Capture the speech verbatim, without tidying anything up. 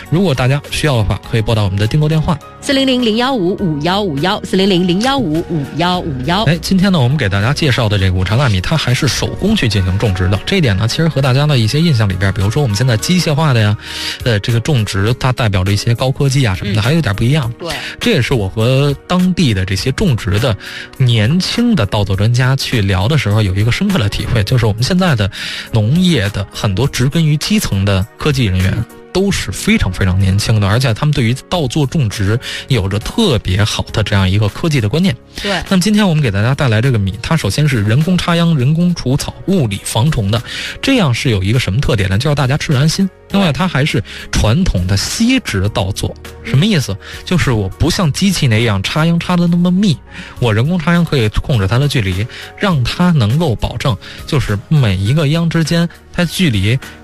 如果大家需要的话，可以拨打我们的订购电话四零零零幺五五幺五幺四零零零幺五五幺五幺。 哎，今天呢，我们给大家介绍的这个五常大米，它还是手工去进行种植的。这一点呢，其实和大家的一些印象里边，比如说我们现在机械化的呀，呃，这个种植它代表着一些高科技啊什么的，嗯、还有点不一样。 对， 这也是我和当地的这些种植的年轻的稻作专家去聊的时候，有一个深刻的体会，就是我们现在的农业的很多植根于基层的科技人员。嗯都是非常非常年轻的，而且他们对于稻作种植有着特别好的这样一个科技的观念。 对， 那么今天我们给大家带来这个米，它首先是人工插秧、人工除草、物理防虫的，这样是有一个什么特点呢？就让大家吃安心。另外，它还是传统的吸植稻作，什么意思？就是我不像机器那样插秧插的那么密，我人工插秧可以控制它的距离，让它能够保证就是每一个秧之间它距离